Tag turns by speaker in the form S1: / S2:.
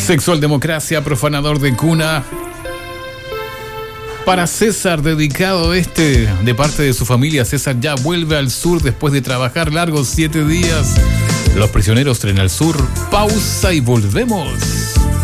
S1: Sexual Democracia, profanador de cuna. Para César, dedicado de parte de su familia. César ya vuelve al sur después de trabajar largos 7 días. Los prisioneros Tren al Sur. Pausa y volvemos.